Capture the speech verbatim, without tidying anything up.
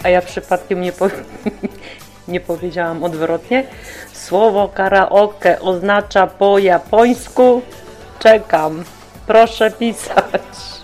a ja przypadkiem nie, po... nie powiedziałam odwrotnie. Słowo karaoke oznacza po japońsku czekam. Proszę pisać.